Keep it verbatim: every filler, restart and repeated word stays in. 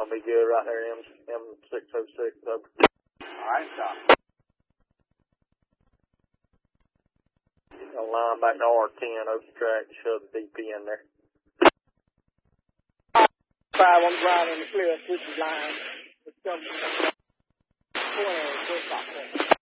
I'll be good right there, M M six oh six. Over. All right, stop. I'll line back to R ten, over the track, shove the D P in there. Five on the ground in the clear, switch line. It's coming. Corner, first stop corner.